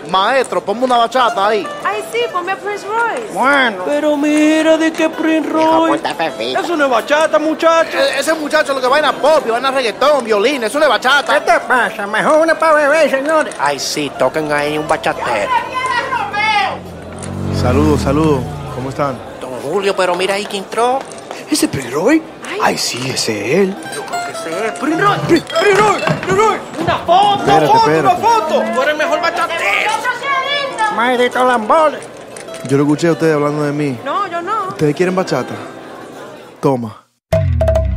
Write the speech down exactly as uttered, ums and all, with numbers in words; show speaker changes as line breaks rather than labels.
Maestro, ponme una bachata ahí.
Ay, sí, ponme a Prince Royce.
Bueno.
Pero mira, ¿de qué Prince Royce? Eso no es bachata, muchacho.
E- ese muchacho lo que vaina pop, y vaina reggaetón, violín, eso no es bachata.
¿Qué te pasa? Mejor una para beber, señores.
Ay, sí, toquen ahí un bachatero.
Saludos, saludos. ¿Cómo están?
Don Julio, pero mira ahí que entró.
¿Ese Prince Roy? Ay, sí, ese es él.
Yo creo que ese es Prince Royce. Prince Royce, Prince Royce. Una foto,
Espérate,
una foto,
espérate.
una foto. Tú eres el mejor bachatero.
Maldito lambones.
Yo lo escuché a ustedes hablando de mí.
No, yo no.
¿Ustedes quieren bachata? Toma.